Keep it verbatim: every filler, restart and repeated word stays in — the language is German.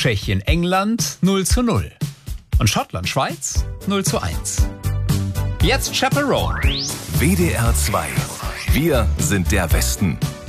Tschechien, England null zu null. Und Schottland, Schweiz null zu eins. Jetzt Chaperone. W D R zwei. Wir sind der Westen.